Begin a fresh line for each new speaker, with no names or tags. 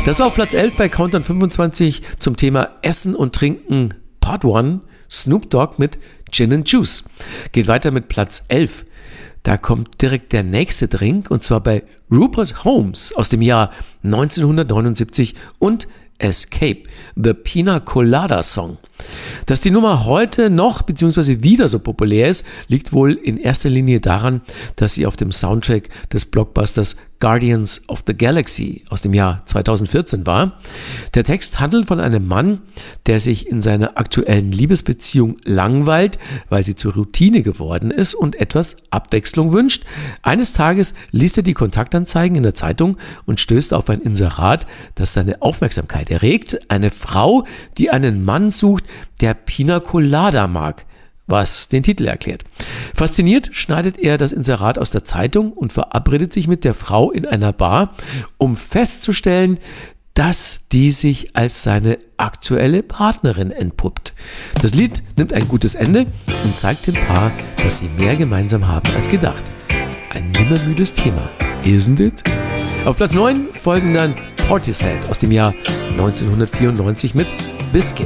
Das war auf Platz 11 bei Countdown 25 zum Thema Essen und Trinken Part 1, Snoop Dogg mit Gin and Juice. Geht weiter mit Platz 11. Da kommt direkt der nächste Drink und zwar bei Rupert Holmes aus dem Jahr 1979 und Escape, The Pina Colada Song. Dass die Nummer heute noch bzw. wieder so populär ist, liegt wohl in erster Linie daran, dass sie auf dem Soundtrack des Blockbusters Guardians of the Galaxy aus dem Jahr 2014 war. Der Text handelt von einem Mann, der sich in seiner aktuellen Liebesbeziehung langweilt, weil sie zur Routine geworden ist und etwas Abwechslung wünscht. Eines Tages liest er die Kontaktanzeigen in der Zeitung und stößt auf ein Inserat, das seine Aufmerksamkeit erregt. Eine Frau, die einen Mann sucht, der Pina Colada mag, was den Titel erklärt. Fasziniert schneidet er das Inserat aus der Zeitung und verabredet sich mit der Frau in einer Bar, um festzustellen, dass die sich als seine aktuelle Partnerin entpuppt. Das Lied nimmt ein gutes Ende und zeigt dem Paar, dass sie mehr gemeinsam haben als gedacht. Ein nimmermüdes Thema, isn't it? Auf Platz 9 folgen dann Portishead aus dem Jahr 1994 mit Biscuit.